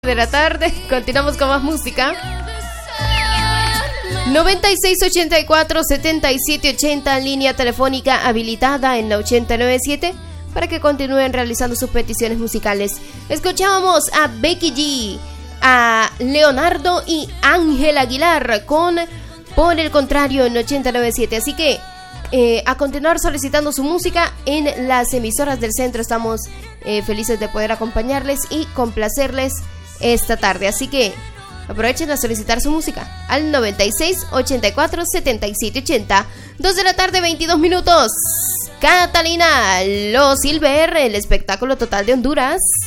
De la tarde, continuamos con más música. 9684-7780, línea telefónica habilitada en la 897 para que continúen realizando sus peticiones musicales. Escuchábamos a Becky G, a Leonardo y Ángel Aguilar con Por el Contrario en 897. Así que a continuar solicitando su música en las emisoras del centro. Estamos felices de poder acompañarles y complacerles esta tarde, así que aprovechen a solicitar su música al 9684-7780. 2 de la tarde, 22 minutos. Catalina, Los Silver, el espectáculo total de Honduras.